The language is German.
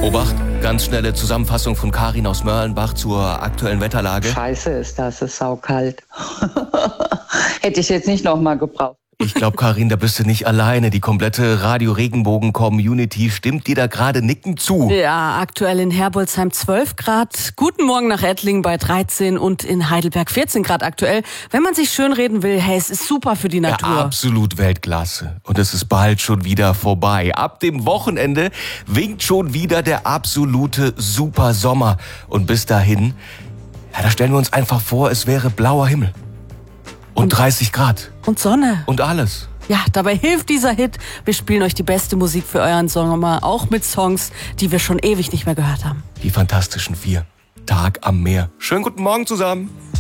Obacht, ganz schnelle Zusammenfassung von Karin aus Mörlenbach zur aktuellen Wetterlage. Scheiße, ist das, ist saukalt. Hätte ich jetzt nicht nochmal gebraucht. Ich glaube, Karin, da bist du nicht alleine. Die komplette Radio Regenbogen-Community stimmt dir da gerade nickend zu. Ja, aktuell in Herbolzheim 12 Grad. Guten Morgen nach Ettlingen bei 13 und in Heidelberg 14 Grad aktuell. Wenn man sich schönreden will, hey, es ist super für die Natur. Ja, absolut Weltklasse. Und es ist bald schon wieder vorbei. Ab dem Wochenende winkt schon wieder der absolute Super-Sommer. Und bis dahin, ja, da stellen wir uns einfach vor, es wäre blauer Himmel. Und 30 Grad. Und Sonne. Und alles. Ja, dabei hilft dieser Hit. Wir spielen euch die beste Musik für euren Sommer, auch mit Songs, die wir schon ewig nicht mehr gehört haben. Die Fantastischen Vier. Tag am Meer. Schönen guten Morgen zusammen.